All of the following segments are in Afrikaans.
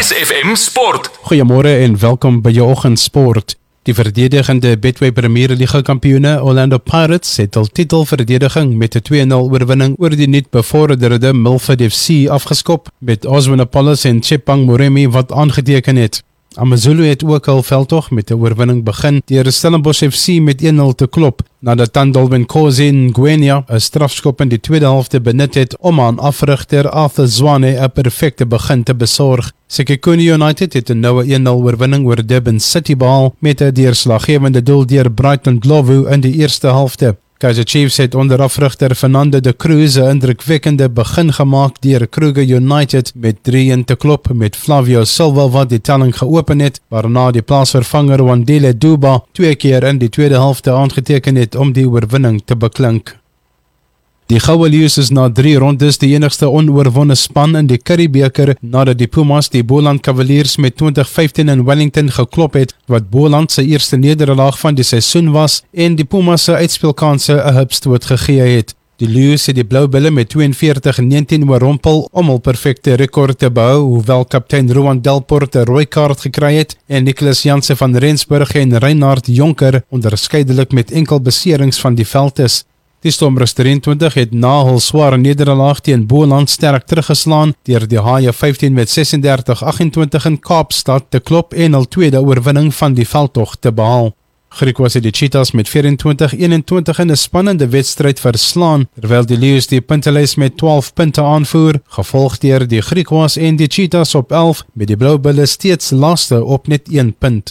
SFM Sport. Goeiemôre en welkom by jou oggendsport. Die verdedigende Betway Premier Liga kampioene Orlando Pirates het al titelverdediging met 'n 2-0 oorwinning oor die nuut bevorderde Milford FC afgeskop met Oswin Apollos en Chepang Moremi wat aangeteken het. AmaZulu het ook al veldtog met 'n oorwinning begin deur Stellenbosch FC met 1-0 te klop nadat Tandolwen Khosi Ngwenya 'n strafskop in die tweede helfte benut het om aan afrigter Arthur Zwane 'n perfekte begin te besorg. Sekhukhune United het 'n noue 1-0 oorwinning oor Durban City behaal met 'n deurslaggewende doel deur Brighton Ndlovu in die eerste helfte. Kaizer Chiefs het onder afrigter Fernando de Cruz 'n indrukwekkende begin gemaak deur Kruger United met 3-1 te klop met Flavio Silva wat die telling geopen het, waarna die plaasvervanger Wandile Duba 2 keer in die tweede helfte aangeteken het om die oorwinning te beklink. Die Goue Leeu's is na 3 rondes die enigste onoorwonne span in die Curriebeeker nadat die Pumas die Boland Cavaliers met 2015 in Wellington geklop het, wat Boland se eerste nederlaag van die seisoen was en die Pumas se uitspeelkanse 'n hupstoot gegee het. Die Leeu's het die Blou Bulle met 42-19 oorrompel om hul perfekte rekord te behou, hoewel kaptein Rowan Delport 'n rooi kaart gekry het en Nicholas Janse van Rensburg en Reinhard Jonker onderskeidelik met enkel beserings van die veld is. Die Stormers 23 het na hul sware nederlaag teen Boland sterk teruggeslaan deur die Haie 15 met 36-28 in Kaapstad te klop en hul tweede oorwinning van die veldtog te behaal. Griquas het die Cheetahs met 24-21 in 'n spannende wedstryd verslaan, terwyl die Leeu's die puntelys met 12 punte aanvoer, gevolg deur die Griquas en die Cheetahs op 11 met die Blou Bulle steeds laaste op net 1 punt.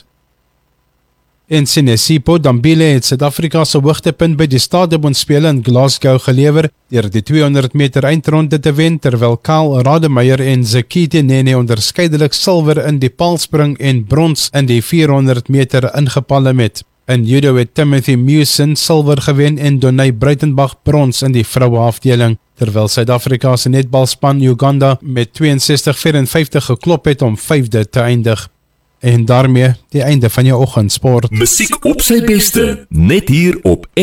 En Sinesipho Dambile het Suid-Afrika se hoogtepunt by die Stadionspele in Glasgow gelewer deur die 200 meter eindronde te wen, terwyl Kyle Rademacher en Zekete Nene onderskeidelik silwer in die paalspring en brons in die 400 meter ingepalm het. In judo het Timothy Mewson silwer gewen en Donay Breitenbach brons in die vroueafdeling, terwyl Suid-Afrika se netbalspan Uganda met 62-54 geklop het om 5de te eindig. En daarmee die einde van jou oggendsport. Musiek op sy beste, net hier op